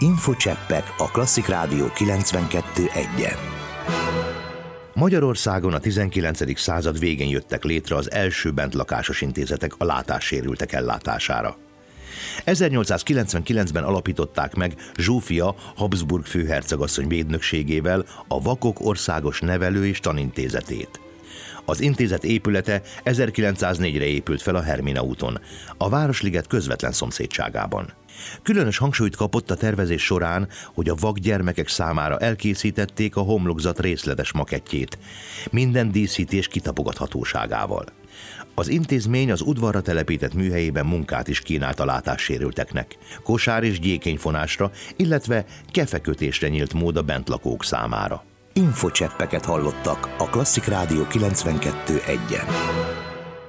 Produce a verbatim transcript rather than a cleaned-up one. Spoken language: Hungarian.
Infocseppek a Klasszik Rádió kilencvenkettő egyen. Magyarországon a tizenkilencedik század végén jöttek létre az első bentlakásos intézetek a látássérültek ellátására. ezernyolcszázkilencvenkilencben alapították meg Zsófia Habsburg főhercegasszony védnökségével a Vakok Országos Nevelő- és Tanintézetét. Az intézet épülete ezerkilencszáznégyre épült fel a Hermina úton, a Városliget közvetlen szomszédságában. Különös hangsúlyt kapott a tervezés során, hogy a vak gyermekek számára elkészítették a homlokzat részletes makettjét, minden díszítés kitapogathatóságával. Az intézmény az udvarra telepített műhelyében munkát is kínált a látássérülteknek, kosár- és gyékenyfonásra, illetve kefekötésre nyílt mód a bentlakók számára. Infocseppeket hallottak a Klasszik Rádió kilencvenkettő egyen.